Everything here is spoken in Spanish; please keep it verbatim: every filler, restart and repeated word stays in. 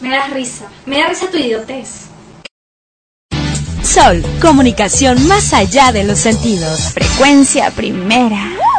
Me da risa, me da risa tu idiotez. Sol, comunicación más allá de los sentidos. Frecuencia primera.